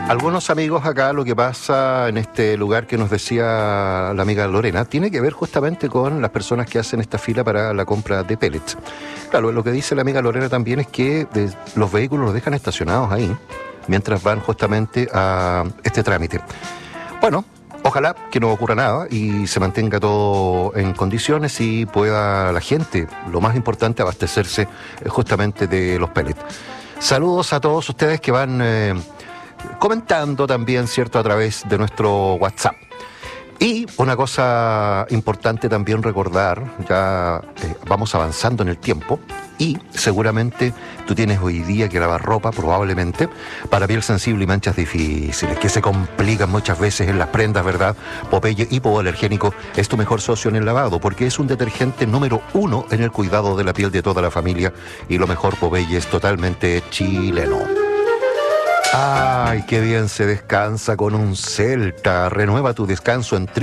Algunos amigos acá, lo que pasa en este lugar que nos decía la amiga Lorena, tiene que ver justamente con las personas que hacen esta fila para la compra de pellets. Claro, lo que dice la amiga Lorena también es que los vehículos los dejan estacionados ahí, mientras van justamente a este trámite. Bueno, ojalá que no ocurra nada y se mantenga todo en condiciones y pueda la gente, lo más importante, abastecerse justamente de los pellets. Saludos a todos ustedes que van comentando también, ¿cierto?, a través de nuestro WhatsApp. Y una cosa importante también recordar, ya vamos avanzando en el tiempo y seguramente tú tienes hoy día que lavar ropa, probablemente, para piel sensible y manchas difíciles, que se complican muchas veces en las prendas, ¿verdad? Popeye Hipoalergénico es tu mejor socio en el lavado, porque es un detergente número 1 en el cuidado de la piel de toda la familia, y lo mejor, Popeye, es totalmente chileno. ¡Ay, qué bien se descansa con un Celta! Renueva tu descanso en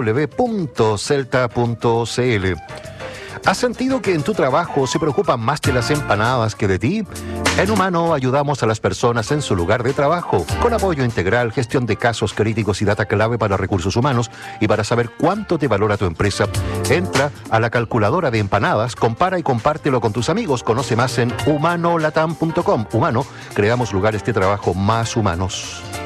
www.celta.cl. ¿Has sentido que en tu trabajo se preocupan más de las empanadas que de ti? En Humano ayudamos a las personas en su lugar de trabajo, con apoyo integral, gestión de casos críticos y data clave para recursos humanos. Y para saber cuánto te valora tu empresa, entra a la calculadora de empanadas, compara y compártelo con tus amigos. Conoce más en humanolatam.com. Humano, creamos lugares de trabajo más humanos.